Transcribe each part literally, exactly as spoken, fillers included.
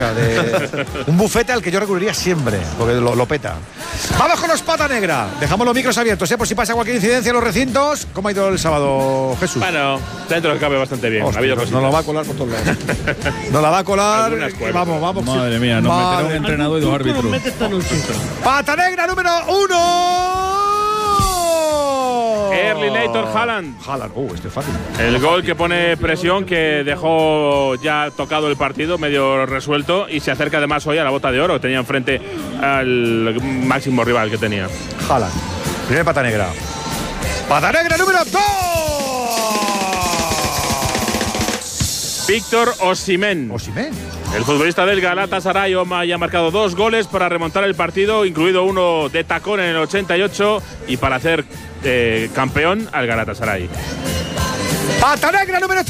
De un bufete al que yo recurriría siempre, porque lo, lo peta. Vamos con los pata negra. Dejamos los micros abiertos, ¿eh? Por si pasa cualquier incidencia en los recintos. ¿Cómo ha ido el sábado, Jesús? Bueno, dentro del cabe bastante bien. Hostia, ha habido no, cositas. no lo va a colar por todos lados. No la va a colar. Vamos, vamos. Madre mía, nos meterá un entrenador y dos árbitros. Pata negra número uno. Erling Haaland. Haaland. Haaland. Uh, este es fácil. El gol que pone presión, que dejó ya tocado el partido, medio resuelto, y se acerca además hoy a la bota de oro que tenía enfrente al máximo rival que tenía. Haaland. Primer pata negra. Pata negra número dos. Víctor Osimhen. Osimhen. El futbolista del Galatasaray ha marcado dos goles para remontar el partido, incluido uno de tacón en el ochenta y ocho y para hacer eh, campeón al Galatasaray. Pata negra número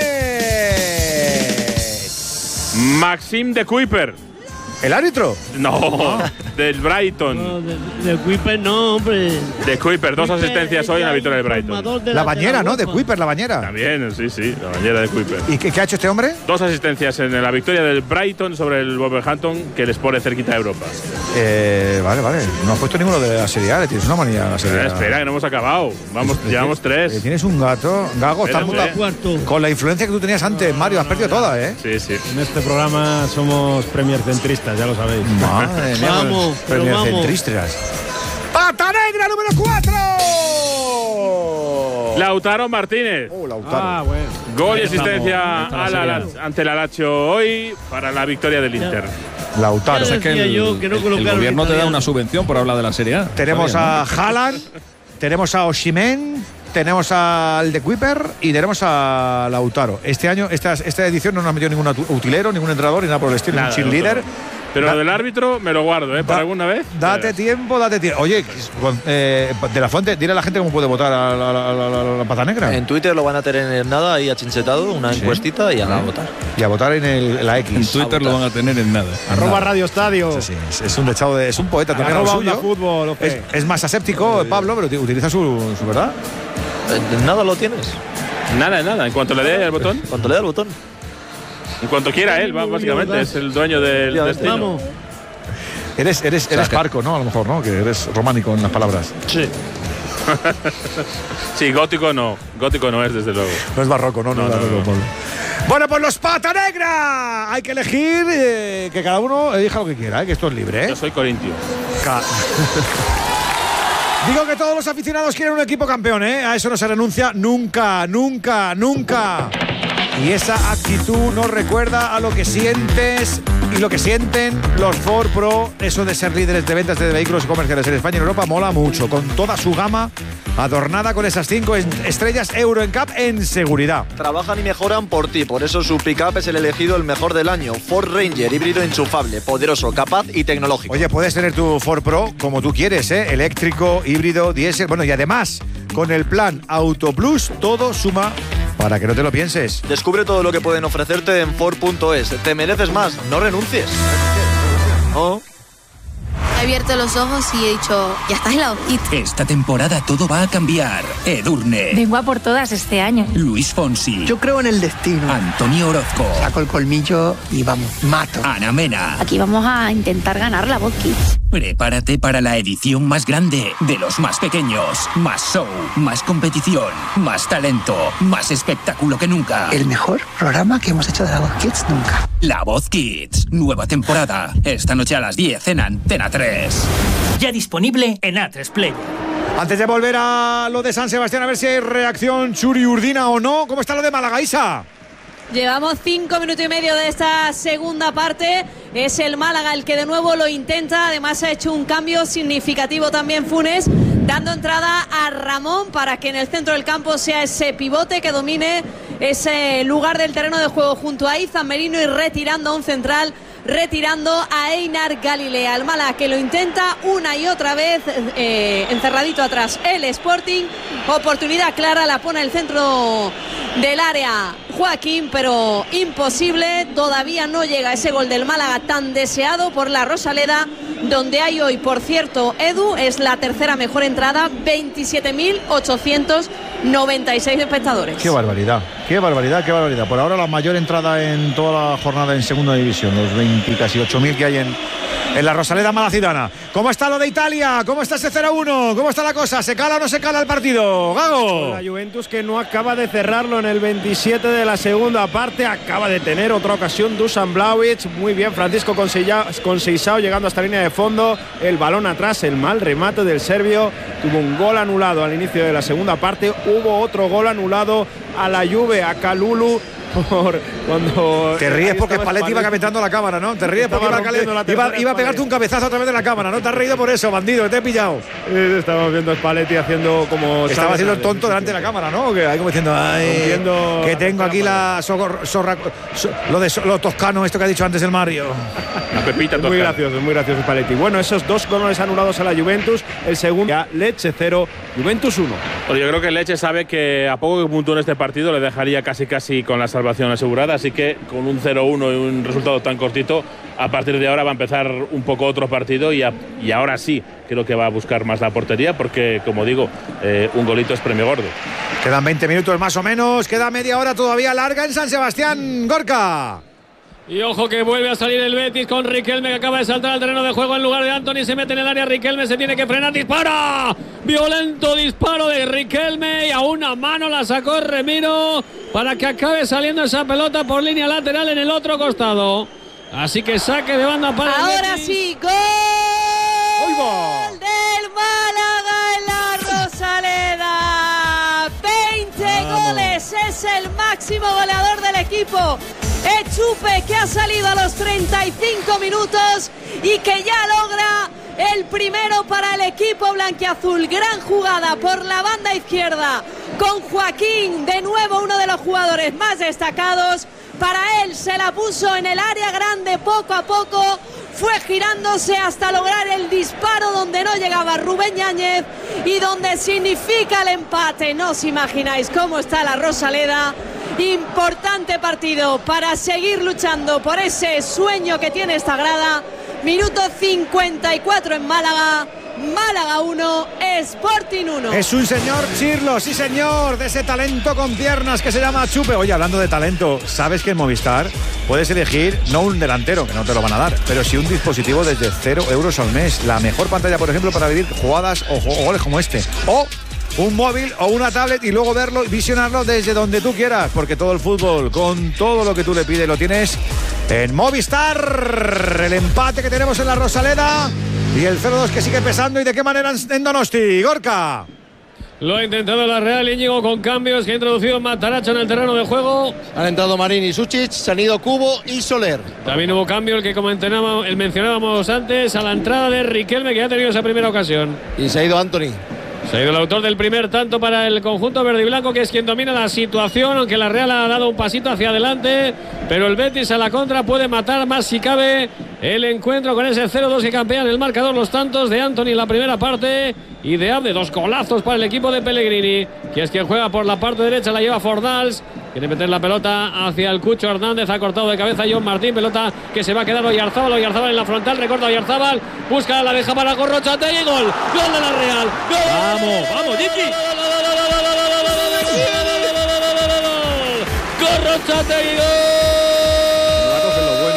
tres. Maxim de Kuiper. ¿El árbitro? No, del Brighton. No, de, de Kuiper no, hombre. De Kuiper, dos Kuiper asistencias hoy en la victoria del Brighton. La, la bañera, ¿no? De Kuiper, la bañera. También, sí, sí, la bañera de Kuiper. ¿Y qué, qué ha hecho este hombre? Dos asistencias en la victoria del Brighton sobre el Wolverhampton, que les pone cerquita de Europa. Eh, vale, vale. No has puesto ninguno de la Serie A, le tienes una manía a la Serie A. Eh, espera, que no hemos acabado. Vamos, Es, llevamos tres. Eh, tienes un gato. Gago, estás Espérate. muy- con la influencia que tú tenías antes, Mario, has perdido toda, ¿eh? Sí, sí. En este programa somos Premier centristas, ya lo sabéis. Madre mía, Vamos, pero Premier vamos. centristas. ¡Pata negra número cuatro! Lautaro Martínez. Oh, Lautaro. Ah, bueno. Gol y Ahí estamos, asistencia ahí está la a la- Serie A. ante el Lazio hoy para la victoria del Inter. Lautaro. Ya Es que decía el, yo que no el- el colocaron gobierno te da italiano. una subvención por hablar de la Serie A. Tenemos Está a bien, Haaland, tenemos a Osimhen, tenemos al de Kuiper y tenemos a Lautaro. Este año, esta, esta edición no nos ha metido ningún atu- utilero, ningún entrenador, ni nada por el estilo, Nada, ningún cheerleader. no, no. Pero Da- lo del árbitro me lo guardo, ¿eh? Para Da- alguna vez. Date tiempo, date tiempo. Oye, con- eh, de la Fuente, dile a la gente cómo puede votar a la, la- la- la- la pata negra. En Twitter lo van a tener en nada, ahí achinchetado, una Sí. encuestita y a la votar. Y a votar en, el, en la X. En Twitter lo van a tener en nada. Arroba Radio Estadio. Sí, sí, es, es un dechado de. Es un poeta también. Arroba lo Onda suyo. Fútbol. Es, es más aséptico, Pablo, pero uti- utiliza su, su verdad. En nada lo tienes. Nada, nada. En cuanto le dé el botón, Cuando le da el botón. en cuanto quiera él, va, básicamente. Es el dueño del Ya, destino. Vamos. Eres, eres, eres parco, ¿no? A lo mejor, ¿no? Que eres románico en las palabras. Sí. Sí, gótico no. Gótico no es, desde luego. No es barroco, no, no, No, es no, barroco, no. Pablo. Bueno, pues los pata negra. Hay que elegir eh, que cada uno elija lo que quiera, eh, que esto es libre, ¿eh? Yo soy corintio. Ca- Digo que todos los aficionados quieren un equipo campeón, ¿eh? A eso no se renuncia nunca, nunca, nunca. Y esa actitud nos recuerda a lo que sientes y lo que sienten los Ford Pro. Eso de ser líderes de ventas de vehículos comerciales en España y en Europa mola mucho. Con toda su gama adornada con esas cinco estrellas Euro N C A P en seguridad. Trabajan y mejoran por ti, por eso su pick-up es el elegido el mejor del año. Ford Ranger, híbrido enchufable, poderoso, capaz y tecnológico. Oye, puedes tener tu Ford Pro como tú quieres, ¿eh? Eléctrico, híbrido, diésel. Bueno, y además, con el plan Auto Plus, todo suma para que no te lo pienses. Descubre todo lo que pueden ofrecerte en Ford punto es. Te mereces más, no renuncies. No. He abierto los ojos y he dicho, ya estás en la hojita. Esta temporada todo va a cambiar. Edurne, Vengo a por todas este año. Luis Fonsi, Yo creo en el destino. Antonio Orozco, Saco el colmillo y vamos, mato. Ana Mena. Aquí vamos a intentar ganar la Voz Kids. Prepárate para la edición más grande de los más pequeños. Más show, más competición, más talento, más espectáculo que nunca. El mejor programa que hemos hecho de la Voz Kids nunca. La Voz Kids, nueva temporada. Esta noche a las diez en Antena tres. Ya disponible en A tres Player. Antes de volver a lo de San Sebastián, a ver si hay reacción Churi Urdina o no. ¿Cómo está lo de Málaga, Isa? Llevamos cinco minutos y medio de esta segunda parte. Es el Málaga el que de nuevo lo intenta. Además ha hecho un cambio significativo también Funes, dando entrada a Ramón para que en el centro del campo sea ese pivote que domine ese lugar del terreno de juego junto a Izan Merino y retirando a un central, retirando a Einar Galilea. El Málaga que lo intenta una y otra vez, eh, encerradito atrás el Sporting. Oportunidad clara, la pone el centro del área Joaquín, pero imposible, todavía no llega ese gol del Málaga tan deseado por la Rosaleda, donde hay hoy, por cierto, Edu, es la tercera mejor entrada, veintisiete mil ochocientos noventa y seis espectadores. Qué barbaridad, qué barbaridad, qué barbaridad. Por ahora la mayor entrada en toda la jornada en segunda división, los veinte, casi ocho mil que hay en, en la Rosaleda malacitana. ¿Cómo está lo de Italia? ¿Cómo está ese cero a uno? ¿Cómo está la cosa? ¿Se cala o no se cala el partido? Gago. La Juventus, que no acaba de cerrarlo en el veintisiete de la segunda parte, acaba de tener otra ocasión Dusan Vlahovic. Muy bien, Francisco Conceição llegando hasta la línea de fondo, el balón atrás, el mal remate del serbio. Tuvo un gol anulado al inicio de la segunda parte, hubo otro gol anulado a la Juve, a Kalulu. Por cuando te ríes porque Spalletti iba calentando la cámara, ¿no? Te ríes porque iba, iba, iba a pegarte un cabezazo a través de la cámara, ¿no? Te has reído por eso, bandido, que te he pillado. Eh, estamos viendo a Spalletti haciendo como... Estaba haciendo el tonto delante de la cámara, ¿no? Que hay como diciendo, ay, que tengo aquí la zorra, zorra so, lo de so, lo toscano, esto que ha dicho antes el Mario. La pepita toscana. Muy gracioso, muy gracioso Spalletti. Bueno, esos dos goles anulados a la Juventus, el segundo a Lecce cero, Juventus uno. Bueno, yo creo que Lecce sabe que a poco que puntúe en este partido le dejaría casi casi con la salvación asegurada, así que con un cero uno y un resultado tan cortito, a partir de ahora va a empezar un poco otro partido y, a, y ahora sí creo que va a buscar más la portería porque, como digo, eh, un golito es premio gordo. Quedan veinte minutos más o menos, queda media hora todavía larga en San Sebastián. Gorka. Y ojo que vuelve a salir el Betis con Riquelme, que acaba de saltar al terreno de juego en lugar de Antony. Se mete en el área Riquelme, se tiene que frenar. ¡Dispara! Violento disparo de Riquelme y a una mano la sacó Remiro para que acabe saliendo esa pelota por línea lateral en el otro costado. Así que saque de banda para el Ahora Betis. sí, gol del Málaga en la Rosaleda. veinte goles, es el máximo goleador del equipo. Echupe, que ha salido a los treinta y cinco minutos y que ya logra el primero para el equipo blanquiazul. Gran jugada por la banda izquierda con Joaquín, de nuevo uno de los jugadores más destacados. Para él se la puso en el área grande poco a poco, fue girándose hasta lograr el disparo donde no llegaba Rubén Yáñez y donde significa el empate. No os imagináis cómo está la Rosaleda. Importante partido para seguir luchando por ese sueño que tiene esta grada. Minuto cincuenta y cuatro en Málaga. Málaga uno, Sporting uno. Es un señor Chirlo, sí señor, de ese talento con piernas que se llama Chupe. Oye, hablando de talento, ¿sabes que en Movistar puedes elegir no un delantero, que no te lo van a dar, pero sí un dispositivo desde cero euros al mes? La mejor pantalla, por ejemplo, para vivir jugadas o, o goles como este. O un móvil o una tablet y luego verlo, visionarlo desde donde tú quieras, porque todo el fútbol, con todo lo que tú le pides, lo tienes en Movistar. El empate que tenemos en la Rosaleda y el cero dos que sigue pesando. ¿Y de qué manera en Donosti? Gorka. Lo ha intentado la Real, Íñigo, con cambios que ha introducido Mataracho en el terreno de juego. Han entrado Marín y Suchic, se han ido Cubo y Soler. También hubo cambio, el que mencionábamos, el mencionábamos antes, a la entrada de Riquelme, que ya ha tenido esa primera ocasión. Y se ha ido Antony. Se ha ido el autor del primer tanto para el conjunto verde y blanco, que es quien domina la situación, aunque la Real ha dado un pasito hacia adelante, pero el Betis a la contra puede matar más si cabe el encuentro con ese cero dos que campea en el marcador. Los tantos de Antony en la primera parte y de Abde, dos golazos para el equipo de Pellegrini, que es quien juega por la parte derecha, la lleva Fornals, quiere meter la pelota hacia el Cucho Hernández, ha cortado de cabeza John Martín, pelota que se va a quedar Oyarzábal, Oyarzábal en la frontal, recorta Oyarzábal, busca la deja para Gorrochategui, gol, gol de la Real, gol. Vamos, vamos, Jiki. Gorrochategui, gol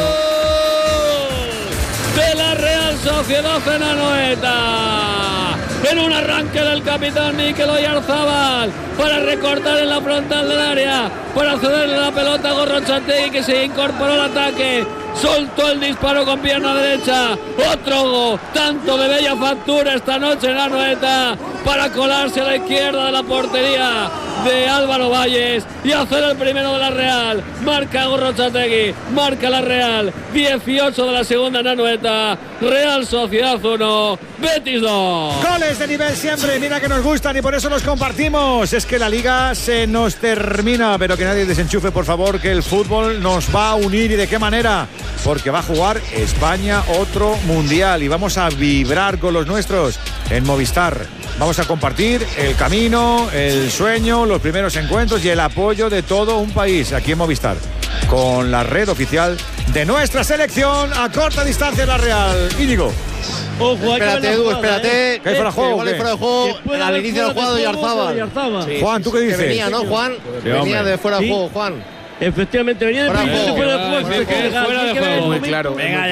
de la Real Sociedad en Anoeta. En un arranque del capitán Mikel Oyarzábal para recortar en la frontal del área, para cederle la pelota a Gorrochategui, que se incorporó al ataque, soltó el disparo con pierna derecha, otro tanto de bella factura esta noche en Anoeta, para colarse a la izquierda de la portería de Álvaro Valles y hacer el primero de la Real. Marca Gorrochategui, marca la Real, dieciocho de la segunda en Anoeta. Real Sociedad uno, Betis dos. Goles de nivel siempre, mira que nos gustan y por eso los compartimos. Es que la liga se nos termina, pero que nadie desenchufe, por favor, que el fútbol nos va a unir. ¿Y de qué manera? Porque va a jugar España otro mundial y vamos a vibrar con los nuestros en Movistar. Vamos a compartir el camino, el sueño, los primeros encuentros y el apoyo de todo un país aquí en Movistar, con la red oficial de nuestra selección a corta distancia en la Real. Íñigo. Ojo, espérate, Edu, espérate. ¿Eh? ¿Que hay fuera de juego? Igual hay fuera de juego al inicio del juego de Yarzábal. Sí, Juan, ¿tú qué dices? Que venía, ¿no, Juan? Sí, venía de fuera de ¿Sí? juego, Juan. Efectivamente, venía de fuera de juego. Fuera de juego. Muy claro. Venga